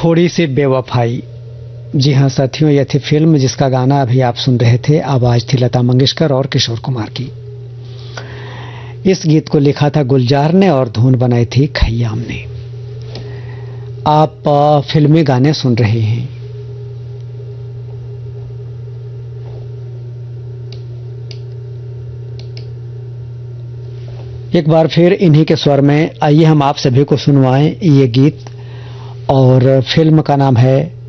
थोड़ी सी बेवफाई। जी हाँ साथियों, यह थी फिल्म जिसका गाना अभी आप सुन रहे थे। आवाज थी लता मंगेशकर और किशोर कुमार की। इस गीत को लिखा था गुलजार ने और धुन बनाई थी खय्याम ने। आप फिल्मी गाने सुन रहे हैं। एक बार फिर इन्हीं के स्वर में आइए हम आप सभी को सुनवाएं ये गीत, और फिल्म का नाम है